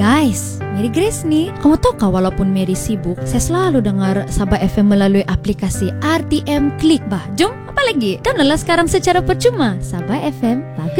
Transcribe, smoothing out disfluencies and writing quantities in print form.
Guys, Mary Grace nih. Kamu tahu kah walaupun Mary sibuk, saya selalu dengar Sabah FM melalui aplikasi RTM Klik. Bah, jom apa lagi? Downloadlah sekarang secara percuma. Sabah FM, bagus.